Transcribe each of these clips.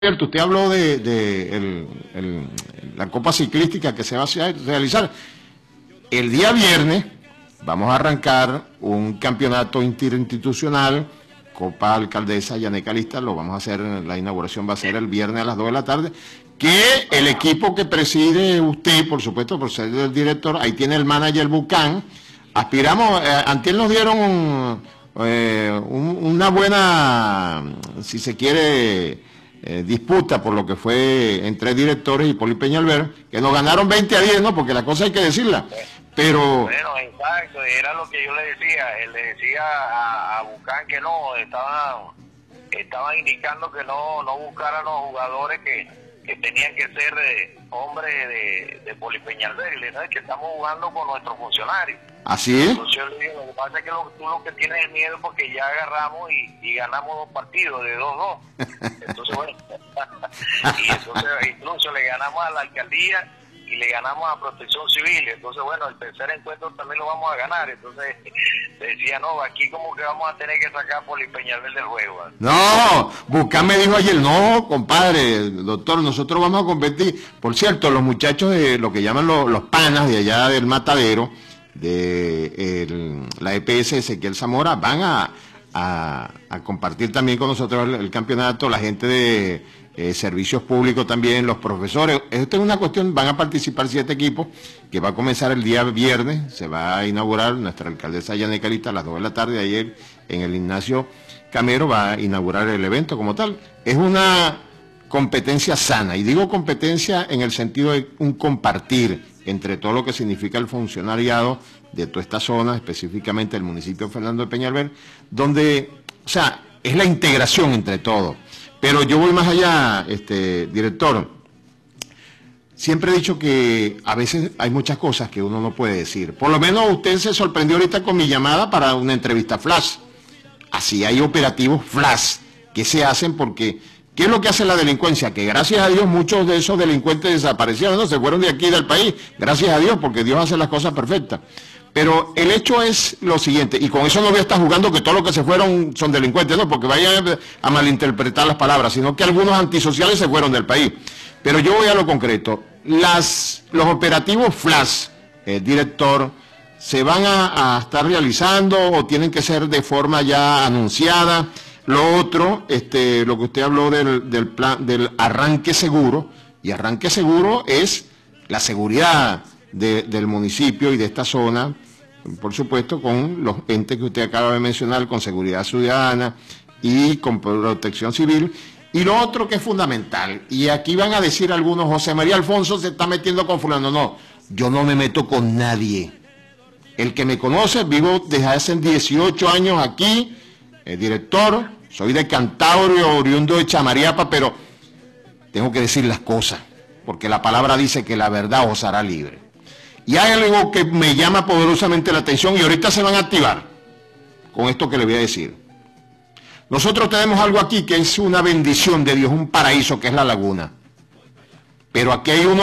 Cierto, usted habló de la Copa Ciclística que se va a realizar. El día viernes vamos a arrancar un campeonato interinstitucional, Copa Alcaldesa Yané Calista, lo vamos a hacer, la inauguración va a ser el viernes a las 2 de la tarde, que el equipo que preside usted, por supuesto, por ser el director, ahí tiene el manager Bucán, aspiramos, antier nos dieron una buena, si se quiere, disputa por lo que fue entre directores y Poli Peñalver, que nos ganaron 20-10, ¿no? Porque la cosa hay que decirla, pero... Bueno, exacto, era lo que yo le decía, él le decía a Bucán que no, estaban indicando que no buscaran los jugadores que tenían que ser hombres de Poli Peñalver, y le dije que estamos jugando con nuestros funcionarios. ¿Así es? Entonces yo le digo, lo que pasa es que tú lo que tienes es miedo porque ya agarramos y ganamos 2 partidos de 2-2. Entonces, bueno, y entonces incluso le ganamos a la alcaldía y le ganamos a Protección Civil. Entonces, bueno, el tercer encuentro también lo vamos a ganar. Entonces, decía, no, aquí como que vamos a tener que sacar a Poli Peñalver del juego. No, Bucán me dijo ayer, no, compadre, doctor, nosotros vamos a competir. Por cierto, los muchachos de lo que llaman los panas de allá del Matadero, de la EPS Ezequiel Zamora, van a compartir también con nosotros el campeonato, la gente de servicios públicos también, los profesores. Esto es una cuestión, van a participar 7 equipos, que va a comenzar el día viernes, se va a inaugurar nuestra alcaldesa Yané Calista a las 2 de la tarde, ayer en el Ignacio Camero va a inaugurar el evento como tal. Es una competencia sana, y digo competencia en el sentido de un compartir entre todo lo que significa el funcionariado de toda esta zona, específicamente el municipio de Fernando de Peñalver, donde, o sea, es la integración entre todos. Pero yo voy más allá, director. Siempre he dicho que a veces hay muchas cosas que uno no puede decir. Por lo menos usted se sorprendió ahorita con mi llamada para una entrevista flash. Así hay operativos flash que se hacen porque... ¿Qué es lo que hace la delincuencia? Que gracias a Dios muchos de esos delincuentes desaparecieron, ¿no? Se fueron de aquí del país, gracias a Dios, porque Dios hace las cosas perfectas. Pero el hecho es lo siguiente, y con eso no voy a estar jugando que todos los que se fueron son delincuentes, no, porque vayan a malinterpretar las palabras, sino que algunos antisociales se fueron del país. Pero yo voy a lo concreto. Los operativos flash, director, ¿se van a estar realizando o tienen que ser de forma ya anunciada? Lo otro, lo que usted habló del plan, del arranque seguro, y arranque seguro es la seguridad del municipio y de esta zona, por supuesto con los entes que usted acaba de mencionar, con seguridad ciudadana y con protección civil. Y lo otro que es fundamental, y aquí van a decir algunos, José María Alfonso se está metiendo con fulano. No, yo no me meto con nadie. El que me conoce, vivo desde hace 18 años aquí, director, soy de Cantabria, oriundo de Chamariapa, pero tengo que decir las cosas, porque la palabra dice que la verdad os hará libre. Y hay algo que me llama poderosamente la atención y ahorita se van a activar con esto que le voy a decir. Nosotros tenemos algo aquí que es una bendición de Dios, un paraíso que es la laguna. Pero aquí hay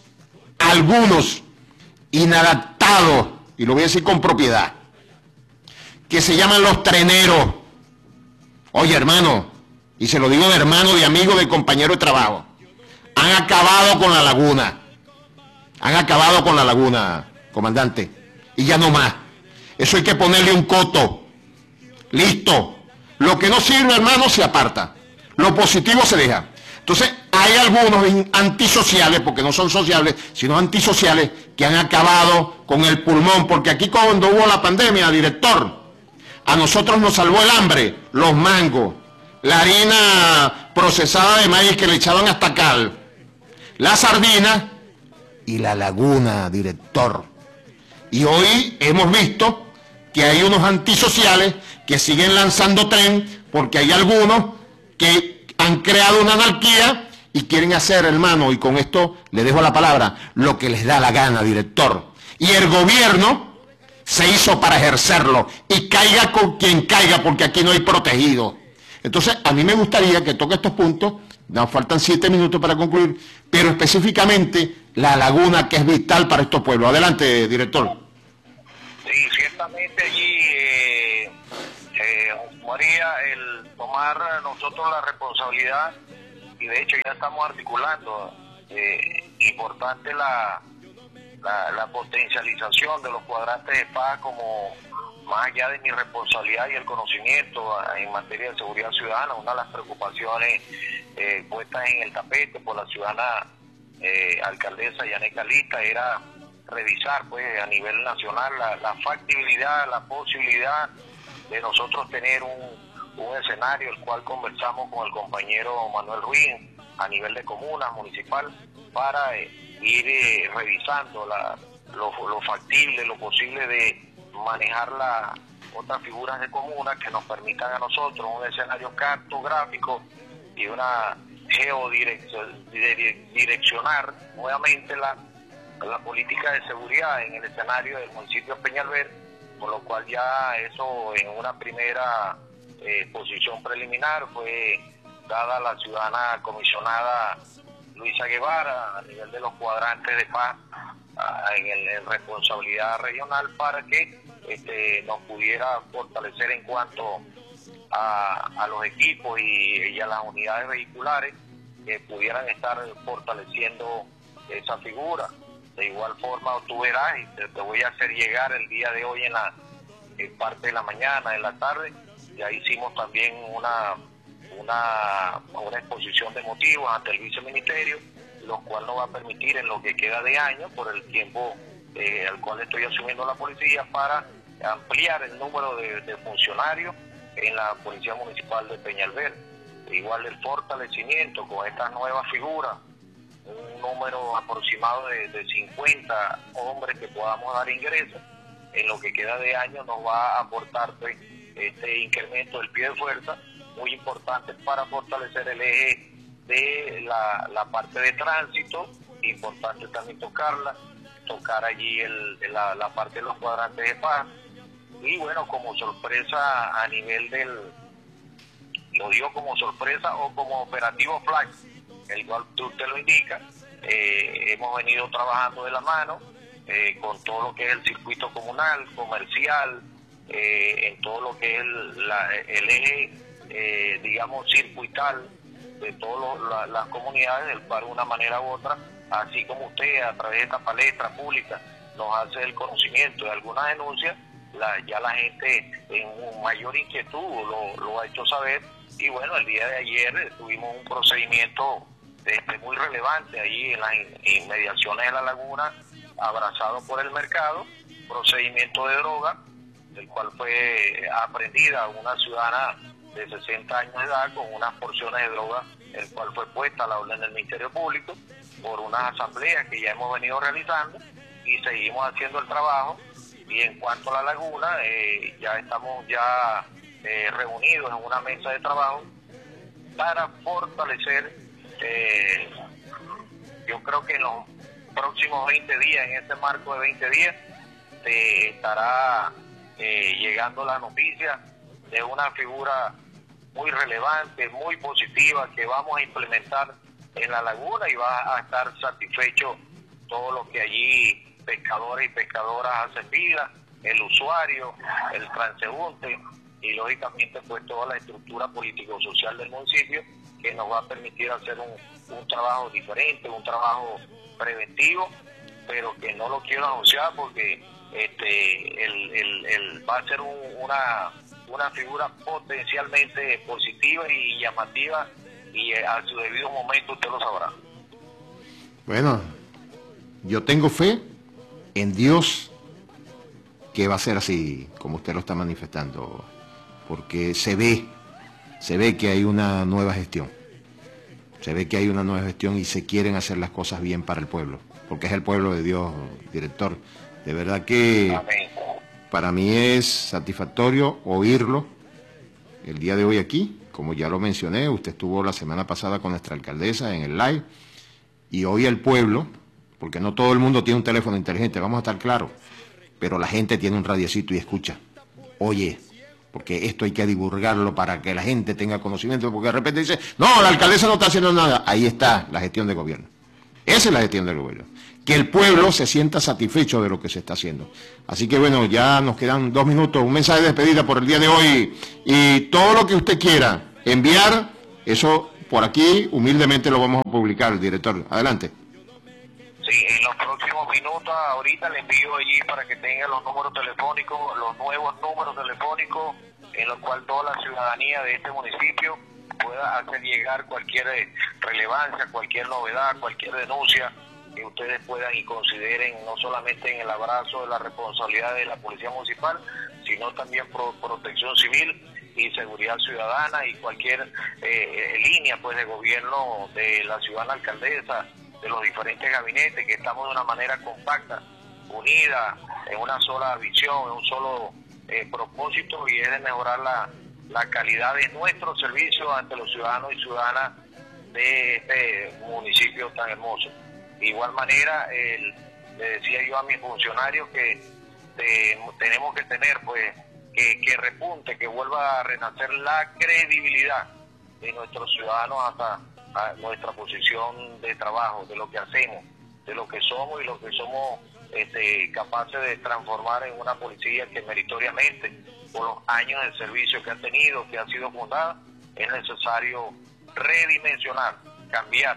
algunos inadaptados, y lo voy a decir con propiedad, que se llaman los treneros. Oye, hermano, y se lo digo de hermano, de amigo, de compañero de trabajo, han acabado con la laguna. Han acabado con la laguna, comandante. Y ya no más. Eso hay que ponerle un coto. Listo. Lo que no sirve, hermano, se aparta. Lo positivo se deja. Entonces, hay algunos antisociales, porque no son sociables, sino antisociales, que han acabado con el pulmón. Porque aquí cuando hubo la pandemia, director, a nosotros nos salvó el hambre, los mangos, la harina procesada de maíz que le echaban hasta cal, la sardina y la laguna, director. Y hoy hemos visto que hay unos antisociales que siguen lanzando tren porque hay algunos que han creado una anarquía y quieren hacer, hermano, y con esto le dejo la palabra, lo que les da la gana, director. Y el gobierno se hizo para ejercerlo, y caiga con quien caiga, porque aquí no hay protegido. Entonces, a mí me gustaría que toque estos puntos, nos faltan 7 minutos para concluir, pero específicamente la laguna, que es vital para estos pueblos. Adelante, director. Sí, ciertamente allí, María, el tomar nosotros la responsabilidad y de hecho ya estamos articulando, importante la potencialización de los cuadrantes de paz como más allá de mi responsabilidad y el conocimiento en materia de seguridad ciudadana. Una de las preocupaciones puestas en el tapete por la ciudadana alcaldesa Yanet Calista era revisar pues a nivel nacional la factibilidad, la posibilidad de nosotros tener un escenario el cual conversamos con el compañero Manuel Ruiz a nivel de comuna municipal para ir revisando lo factible, lo posible de manejar las otras figuras de comuna que nos permitan a nosotros un escenario cartográfico y una direccionar nuevamente la política de seguridad en el escenario del municipio de Peñalver, por lo cual ya eso en una primera posición preliminar fue dada a la ciudadana comisionada Luisa Guevara a nivel de los cuadrantes de paz en responsabilidad regional para que nos pudiera fortalecer en cuanto a los equipos y a las unidades vehiculares que pudieran estar fortaleciendo esa figura. De igual forma tú verás y te voy a hacer llegar el día de hoy en parte de la mañana, en la tarde, ya hicimos también una exposición de motivos ante el viceministerio, lo cual nos va a permitir en lo que queda de año, por el tiempo al cual estoy asumiendo la policía, para ampliar el número de funcionarios en la Policía Municipal de Peñalver. Igual el fortalecimiento con estas nuevas figuras, un número aproximado de 50 hombres que podamos dar ingreso en lo que queda de año, nos va a aportar pues, este incremento del pie de fuerza muy importante para fortalecer el eje de la parte de tránsito. Importante también tocar allí la parte de los cuadrantes de paz. Y bueno, como sorpresa a nivel lo digo como sorpresa o como operativo flash, el cual usted lo indica, hemos venido trabajando de la mano con todo lo que es el circuito comunal, comercial, en todo lo que es el eje, digamos, circuital de todas las comunidades, del cual de una manera u otra, así como usted a través de esta palestra pública nos hace el conocimiento de algunas denuncias, ya la gente en mayor inquietud lo ha hecho saber. Y bueno, el día de ayer tuvimos un procedimiento muy relevante allí en las inmediaciones de la laguna, abrazado por el mercado, procedimiento de droga, del cual fue aprendida una ciudadana de 60 años de edad con unas porciones de droga, el cual fue puesta a la orden del Ministerio Público por unas asambleas que ya hemos venido realizando y seguimos haciendo el trabajo. Y en cuanto a la laguna, ya estamos reunidos en una mesa de trabajo para fortalecer, yo creo que en los próximos 20 días, en ese marco de 20 días, estará llegando la noticia de una figura muy relevante, muy positiva, que vamos a implementar en la laguna, y va a estar satisfecho todo lo que allí pescadores y pescadoras hacen vida, el usuario, el transeúnte y lógicamente pues toda la estructura político-social del municipio, que nos va a permitir hacer un trabajo diferente, un trabajo preventivo, pero que no lo quiero anunciar porque va a ser una figura potencialmente positiva y llamativa, y a su debido momento usted lo sabrá. Bueno, yo tengo fe en Dios que va a ser así como usted lo está manifestando, porque se ve que hay una nueva gestión, y se quieren hacer las cosas bien para el pueblo, porque es el pueblo de Dios, director. De verdad que Amén. Para mí es satisfactorio oírlo el día de hoy aquí. Como ya lo mencioné, usted estuvo la semana pasada con nuestra alcaldesa en el live, y hoy el pueblo, porque no todo el mundo tiene un teléfono inteligente, vamos a estar claros, pero la gente tiene un radiecito y escucha, oye, porque esto hay que divulgarlo para que la gente tenga conocimiento, porque de repente dice, no, la alcaldesa no está haciendo nada. Ahí está la gestión de gobierno. Esa es la gestión del gobierno. Que el pueblo se sienta satisfecho de lo que se está haciendo. Así que bueno, ya nos quedan 2 minutos, un mensaje de despedida por el día de hoy, y todo lo que usted quiera enviar, eso por aquí humildemente lo vamos a publicar, director. Adelante. Sí, en los próximos minutos, ahorita le envío allí para que tenga los números telefónicos, los nuevos números telefónicos, en los cuales toda la ciudadanía de este municipio pueda hacer llegar cualquier relevancia, cualquier novedad, cualquier denuncia que ustedes puedan y consideren, no solamente en el abrazo de la responsabilidad de la Policía Municipal, sino también protección civil y seguridad ciudadana y cualquier línea pues de gobierno de la ciudadana alcaldesa, de los diferentes gabinetes, que estamos de una manera compacta, unida, en una sola visión, en un solo propósito, y es de mejorar la calidad de nuestros servicios ante los ciudadanos y ciudadanas de este municipio tan hermoso. De igual manera, le decía yo a mis funcionarios que tenemos que tener, pues, que repunte, que vuelva a renacer la credibilidad de nuestros ciudadanos hasta a nuestra posición de trabajo, de lo que hacemos, de lo que somos y lo que somos capaces de transformar en una policía que meritoriamente, por los años de servicio que ha tenido, que ha sido fundada, es necesario redimensionar, cambiar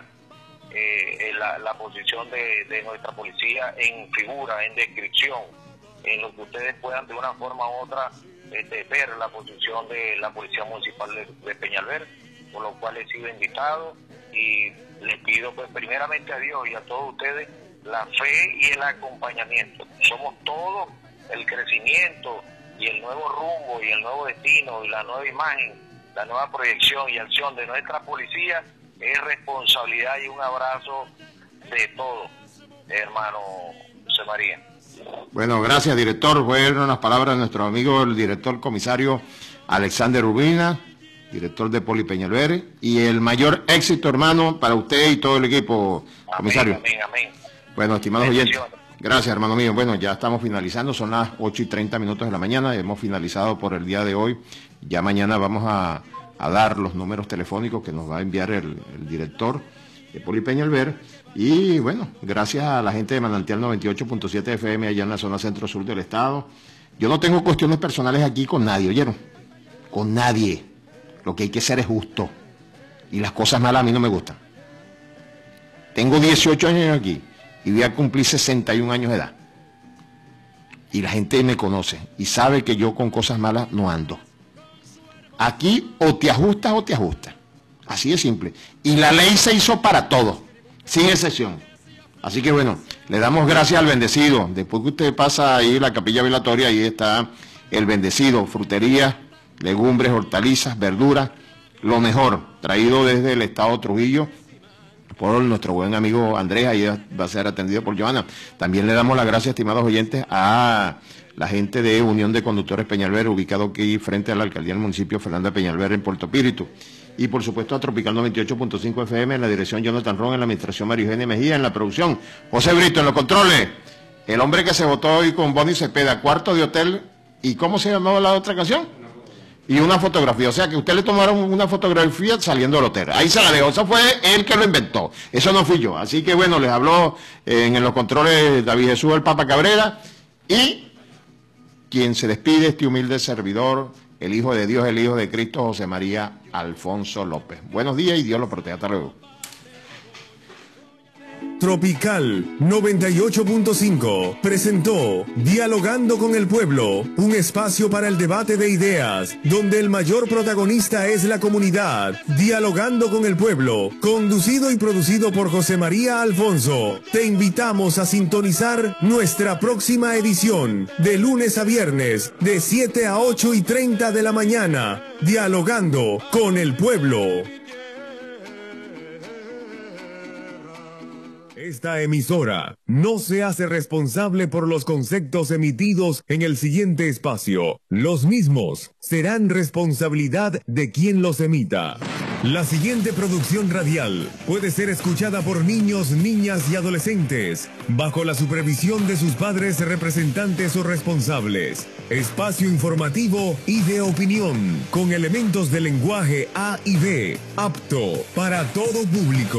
la posición de nuestra policía en figura, en descripción, en lo que ustedes puedan de una forma u otra ver la posición de la Policía Municipal de Peñalver, por lo cual he sido invitado y les pido pues primeramente a Dios y a todos ustedes la fe y el acompañamiento. Somos todos el crecimiento y el nuevo rumbo y el nuevo destino y la nueva imagen, la nueva proyección y acción de nuestra policía. Es responsabilidad y un abrazo de todos, hermano José María. Bueno, gracias, director. Fueron las palabras de nuestro amigo el director comisario Alexander Urbina, director de Poli Peñalver, y el mayor éxito, hermano, para usted y todo el equipo, comisario. Amén, amén. Bueno, estimados oyentes, gracias, hermano mío. Bueno, ya estamos finalizando, son las 8:30 de la mañana, hemos finalizado por el día de hoy. Ya mañana vamos a dar los números telefónicos que nos va a enviar el director de Poli Peñalver. Y bueno, gracias a la gente de Manantial 98.7 FM allá en la zona centro-sur del estado. Yo no tengo cuestiones personales aquí con nadie, ¿oyeron? Con nadie. Lo que hay que ser es justo. Y las cosas malas a mí no me gustan. Tengo 18 años aquí y voy a cumplir 61 años de edad. Y la gente me conoce y sabe que yo con cosas malas no ando. Aquí o te ajustas o te ajustas. Así de simple. Y la ley se hizo para todos, sin excepción. Así que bueno, le damos gracias al bendecido. Después que usted pasa ahí la capilla velatoria, ahí está el bendecido. Fruterías, legumbres, hortalizas, verduras, lo mejor, traído desde el estado Trujillo por nuestro buen amigo Andrés, ahí va a ser atendido por Joana. También le damos las gracias, estimados oyentes, a la gente de Unión de Conductores Peñalver, ubicado aquí frente a la alcaldía del municipio Fernanda Peñalver en Puerto Píritu. Y por supuesto a Tropical 98.5 FM, en la dirección Jonathan Ron, en la administración María Eugenia Mejía, en la producción José Brito, en los controles. El hombre que se votó hoy con Bonnie Cepeda, cuarto de hotel, ¿y cómo se llamaba la otra canción? Y una fotografía, o sea que usted le tomaron una fotografía saliendo del hotel. Ahí se la dejó, eso fue él que lo inventó, eso no fui yo. Así que bueno, les habló en los controles David Jesús el Papa Cabrera, y quien se despide, este humilde servidor, el Hijo de Dios, el Hijo de Cristo, José María Alfonso López. Buenos días y Dios lo proteja. Hasta luego. Tropical 98.5 presentó Dialogando con el Pueblo, un espacio para el debate de ideas, donde el mayor protagonista es la comunidad. Dialogando con el Pueblo, conducido y producido por José María Alfonso. Te invitamos a sintonizar nuestra próxima edición, de lunes a viernes, de 7 a 8:30 de la mañana. Dialogando con el Pueblo. Esta emisora no se hace responsable por los conceptos emitidos en el siguiente espacio. Los mismos serán responsabilidad de quien los emita. La siguiente producción radial puede ser escuchada por niños, niñas y adolescentes, bajo la supervisión de sus padres, representantes o responsables. Espacio informativo y de opinión, con elementos de lenguaje A y B, apto para todo público.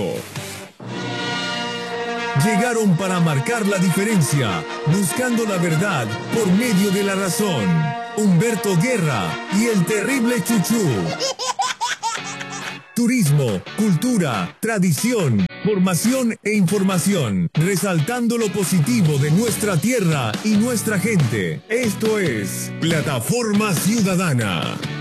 Llegaron para marcar la diferencia, buscando la verdad por medio de la razón. Humberto Guerra y el terrible Chuchú. turismo, cultura, tradición, formación e información, resaltando lo positivo de nuestra tierra y nuestra gente. Esto es Plataforma Ciudadana.